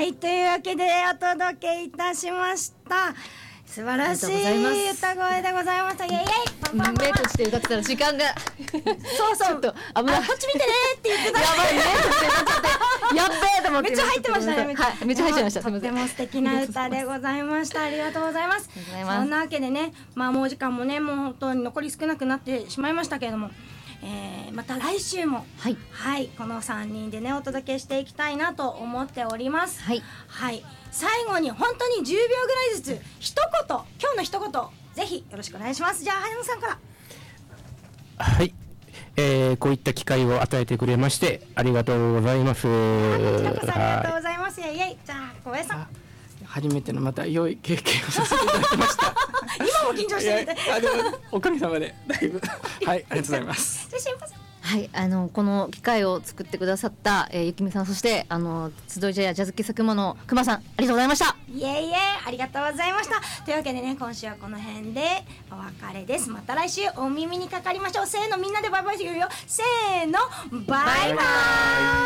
はいというわけでお届けいたしました。素晴らしい歌声でございました。イエイイエイパンパンパンパン。 目閉じて歌ってたら時間がそうそうちょっと危ない。 こっち見てねって言ってた。 やばいねやっべえと思ってめっちゃ入ってましたね。 はい、めっちゃ入っちゃいました。 とっても素敵な歌でございました。ありがとうございます。そんなわけでね、まあもう時間もねもう本当に残り少なくなってしまいましたけれども、また来週もはい、はい、この3人でねお届けしていきたいなと思っております。はい、はい、最後に本当に10秒ぐらいずつ一言、今日の一言ぜひよろしくお願いします。じゃあ早野さんから。 はい、こういった機会を与えてくれましてありがとうございます。 こちらこそありがとうございます。イエイイエイ。じゃあ小林さん。 初めてのまた良い経験をさせていただきました今も緊張してるんででもおかげさまでだいぶはい、ありがとうございます。 はい、この機会を作ってくださった、ゆきみさん、そして集い茶屋ジャズ傑作間のくまさん、ありがとうございました。 イエイイエイ、ありがとうございました。というわけでね、今週はこの辺でお別れです。また来週お耳にかかりましょう。せーの、みんなでバイバイして言うよ。せーの、バイバイ。